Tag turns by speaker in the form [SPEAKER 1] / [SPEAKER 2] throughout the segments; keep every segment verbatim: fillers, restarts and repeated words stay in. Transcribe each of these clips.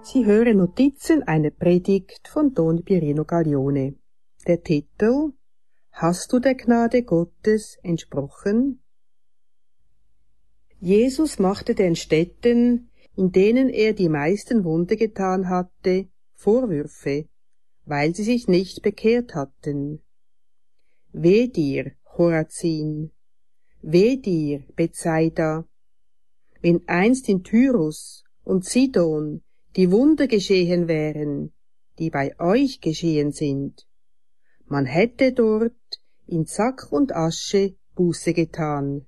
[SPEAKER 1] Sie hören Notizen einer Predigt von Don Pierino Gaglione. Der Titel: Hast du der Gnade Gottes entsprochen? Jesus machte den Städten, in denen er die meisten Wunder getan hatte, Vorwürfe, weil sie sich nicht bekehrt hatten. Weh dir, Chorazin! Weh dir, Bethsaida! Wenn einst in Tyrus und Sidon die Wunder geschehen wären, die bei euch geschehen sind, man hätte dort in Sack und Asche Buße getan.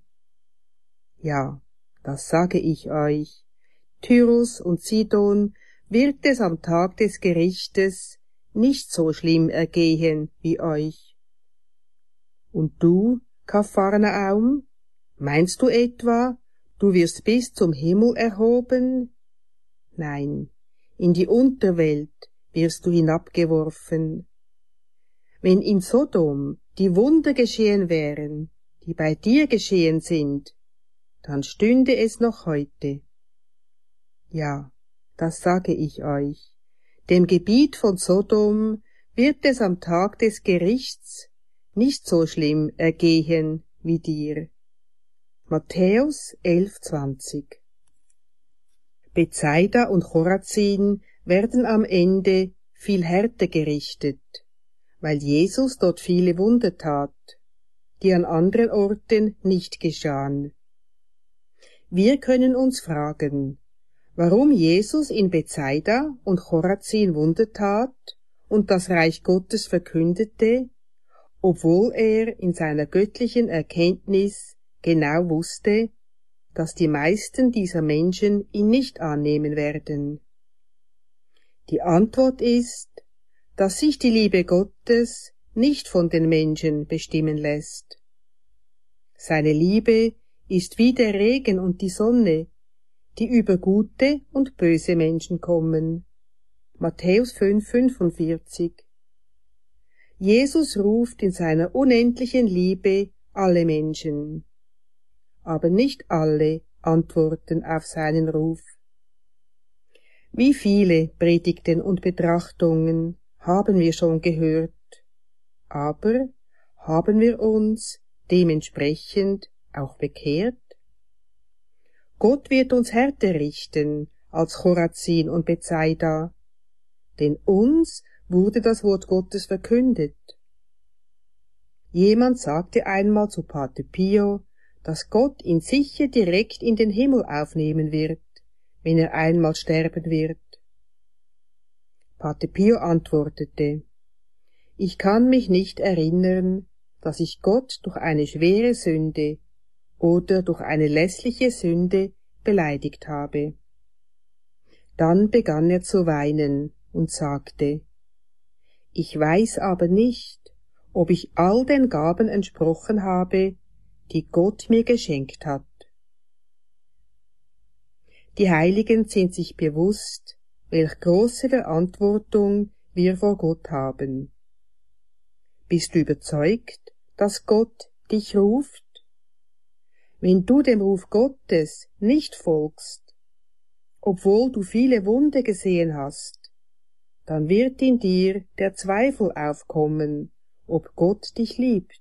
[SPEAKER 1] Ja, das sage ich euch, Tyrus und Sidon wird es am Tag des Gerichtes nicht so schlimm ergehen wie euch. Und du, Kapharnaum, meinst du etwa, du wirst bis zum Himmel erhoben? Nein, in die Unterwelt wirst du hinabgeworfen. Wenn in Sodom die Wunder geschehen wären, die bei dir geschehen sind, dann stünde es noch heute. Ja, das sage ich euch, dem Gebiet von Sodom wird es am Tag des Gerichts nicht so schlimm ergehen wie dir. Matthäus elf zwanzig. Bethsaida und Chorazin werden am Ende viel härter gerichtet, weil Jesus dort viele Wunder tat, die an anderen Orten nicht geschahen. Wir können uns fragen, warum Jesus in Bethsaida und Chorazin Wunder tat und das Reich Gottes verkündete, obwohl er in seiner göttlichen Erkenntnis genau wusste, dass die meisten dieser Menschen ihn nicht annehmen werden. Die Antwort ist, dass sich die Liebe Gottes nicht von den Menschen bestimmen lässt. Seine Liebe ist wie der Regen und die Sonne, die über gute und böse Menschen kommen. Matthäus fünf fünfundvierzig. Jesus ruft in seiner unendlichen Liebe alle Menschen. Aber nicht alle antworten auf seinen Ruf. Wie viele Predigten und Betrachtungen haben wir schon gehört, aber haben wir uns dementsprechend auch bekehrt? Gott wird uns härter richten als Chorazin und Bethsaida, denn uns wurde das Wort Gottes verkündet. Jemand sagte einmal zu Pater Pio, dass Gott ihn sicher direkt in den Himmel aufnehmen wird, wenn er einmal sterben wird. Pater Pio antwortete, ich kann mich nicht erinnern, dass ich Gott durch eine schwere Sünde oder durch eine lässliche Sünde beleidigt habe. Dann begann er zu weinen und sagte, ich weiß aber nicht, ob ich all den Gaben entsprochen habe, die Gott mir geschenkt hat. Die Heiligen sind sich bewusst, welch große Verantwortung wir vor Gott haben. Bist du überzeugt, dass Gott dich ruft? Wenn du dem Ruf Gottes nicht folgst, obwohl du viele Wunder gesehen hast, dann wird in dir der Zweifel aufkommen, ob Gott dich liebt.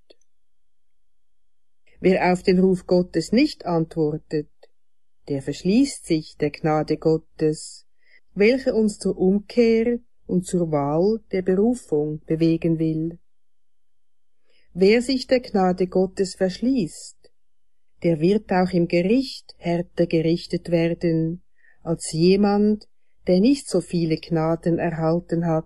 [SPEAKER 1] Wer auf den Ruf Gottes nicht antwortet, der verschließt sich der Gnade Gottes, welche uns zur Umkehr und zur Wahl der Berufung bewegen will. Wer sich der Gnade Gottes verschließt, der wird auch im Gericht härter gerichtet werden, als jemand, der nicht so viele Gnaden erhalten hat.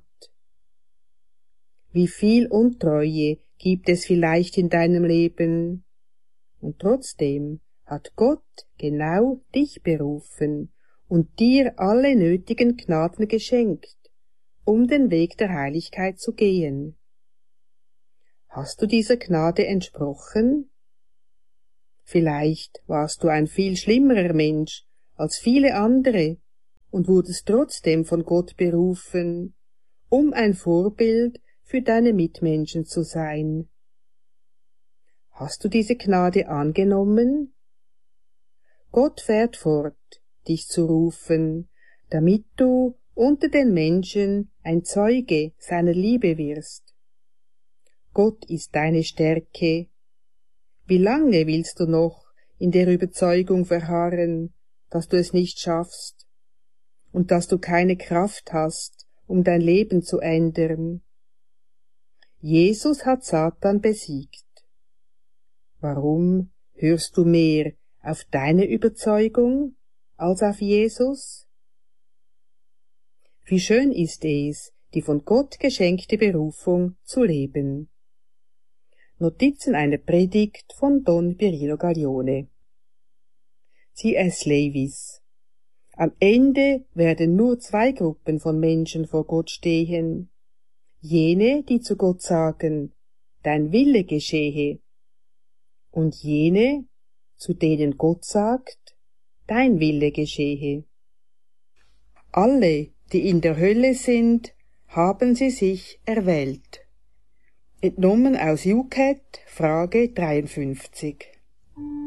[SPEAKER 1] Wie viel Untreue gibt es vielleicht in deinem Leben, und trotzdem hat Gott genau dich berufen und dir alle nötigen Gnaden geschenkt, um den Weg der Heiligkeit zu gehen. Hast du dieser Gnade entsprochen? Vielleicht warst du ein viel schlimmerer Mensch als viele andere und wurdest trotzdem von Gott berufen, um ein Vorbild für deine Mitmenschen zu sein. Hast du diese Gnade angenommen? Gott fährt fort, dich zu rufen, damit du unter den Menschen ein Zeuge seiner Liebe wirst. Gott ist deine Stärke. Wie lange willst du noch in der Überzeugung verharren, dass du es nicht schaffst und dass du keine Kraft hast, um dein Leben zu ändern? Jesus hat Satan besiegt. Warum hörst du mehr auf deine Überzeugung als auf Jesus? Wie schön ist es, die von Gott geschenkte Berufung zu leben. Notizen einer Predigt von Don Birino Gaglione. C S Lewis. Am Ende werden nur zwei Gruppen von Menschen vor Gott stehen. Jene, die zu Gott sagen, dein Wille geschehe, und jene, zu denen Gott sagt, dein Wille geschehe. Alle, die in der Hölle sind, haben sie sich erwählt. Entnommen aus U C A T, Frage dreiundfünfzig.